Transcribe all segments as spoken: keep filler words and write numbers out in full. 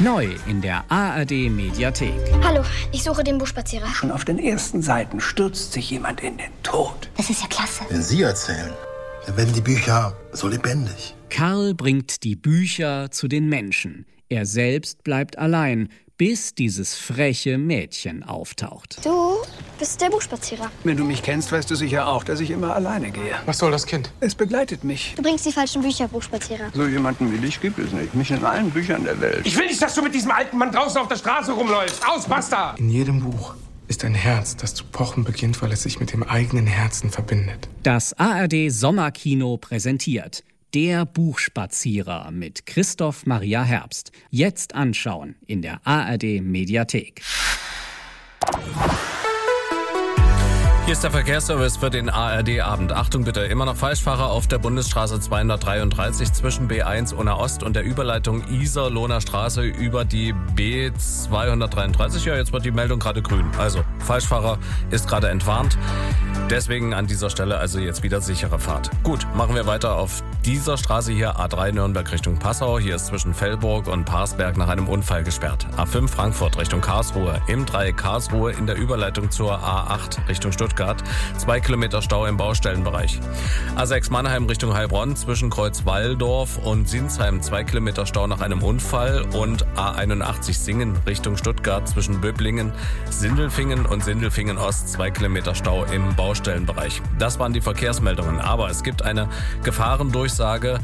Neu in der A R D Mediathek. Hallo, ich suche den Buchspazierer. Schon auf den ersten Seiten stürzt sich jemand in den Tod. Das ist ja klasse. Wenn Sie erzählen, dann werden die Bücher so lebendig. Karl bringt die Bücher zu den Menschen. Er selbst bleibt allein, bis dieses freche Mädchen auftaucht. Du bist der Buchspazierer. Wenn du mich kennst, weißt du sicher auch, dass ich immer alleine gehe. Was soll das Kind? Es begleitet mich. Du bringst die falschen Bücher, Buchspazierer. So jemanden wie dich gibt es nicht. Mich in allen Büchern der Welt. Ich will nicht, dass du mit diesem alten Mann draußen auf der Straße rumläufst. Aus, basta! In jedem Buch ist ein Herz, das zu pochen beginnt, weil es sich mit dem eigenen Herzen verbindet. Das A R D Sommerkino präsentiert Der Buchspazierer mit Christoph Maria Herbst. Jetzt anschauen in der A R D Mediathek. Hier ist der Verkehrsservice für den A R D-Abend. Achtung bitte, immer noch Falschfahrer auf der Bundesstraße zweihundertdreiunddreißig zwischen B eins Unna Ost und der Überleitung Isar-Lohner Straße über die B zweihundertdreiunddreißig. Ja, jetzt wird die Meldung gerade grün. Also, Falschfahrer ist gerade entwarnt. Deswegen an dieser Stelle also jetzt wieder sichere Fahrt. Gut, machen wir weiter auf dieser Straße hier, A drei Nürnberg Richtung Passau. Hier ist zwischen Fellburg und Parsberg nach einem Unfall gesperrt. A fünf Frankfurt Richtung Karlsruhe. M drei Karlsruhe in der Überleitung zur A acht Richtung Stuttgart. Zwei Kilometer Stau im Baustellenbereich. A sechs Mannheim Richtung Heilbronn zwischen Kreuzwalldorf und Sinsheim. Zwei Kilometer Stau nach einem Unfall. Und A einundachtzig Singen Richtung Stuttgart zwischen Böblingen, Sindelfingen und Sindelfingen Ost. Zwei Kilometer Stau im Baustellenbereich. Das waren die Verkehrsmeldungen. Aber es gibt eine Gefahrendurchsage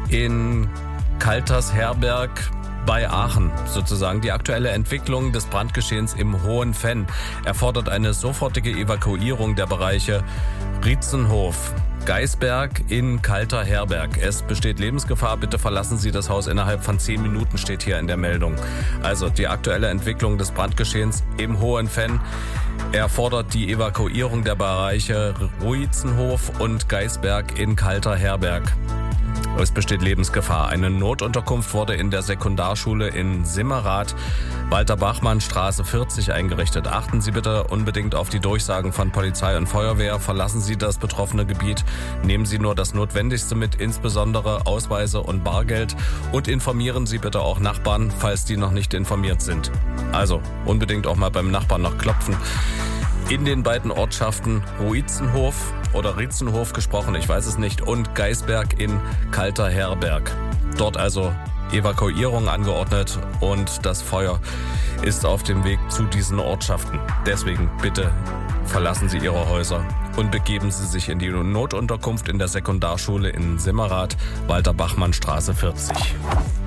in Kaltersherberg bei Aachen, sozusagen. Die aktuelle Entwicklung des Brandgeschehens im Hohen Venn erfordert eine sofortige Evakuierung der Bereiche Rietzenhof, Geisberg in Kalterherberg. Es besteht Lebensgefahr. Bitte verlassen Sie das Haus innerhalb von zehn Minuten, steht hier in der Meldung. Also die aktuelle Entwicklung des Brandgeschehens im Hohen Venn erfordert die Evakuierung der Bereiche Rietzenhof und Geisberg in Kalterherberg. Es besteht Lebensgefahr. Eine Notunterkunft wurde in der Sekundarschule in Simmerath, Walter-Bachmann-Straße vierzig eingerichtet. Achten Sie bitte unbedingt auf die Durchsagen von Polizei und Feuerwehr. Verlassen Sie das betroffene Gebiet. Nehmen Sie nur das Notwendigste mit, insbesondere Ausweise und Bargeld. Und informieren Sie bitte auch Nachbarn, falls die noch nicht informiert sind. Also unbedingt auch mal beim Nachbarn noch klopfen. In den beiden Ortschaften Rietzenhof oder Rietzenhof gesprochen, ich weiß es nicht, und Geisberg in Kalterherberg. Dort also Evakuierung angeordnet und das Feuer ist auf dem Weg zu diesen Ortschaften. Deswegen bitte verlassen Sie Ihre Häuser und begeben Sie sich in die Notunterkunft in der Sekundarschule in Simmerath, Walter-Bachmann-Straße vierzig.